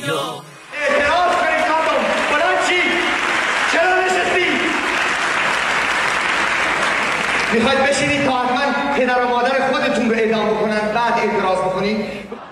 اعتراض کنید کاتون. بلند چی؟ چرا نشستی؟ میخواید بشینید تا حتما پدر و مادر خودتون رو اعدام بکنن بعد اعتراض بکنید؟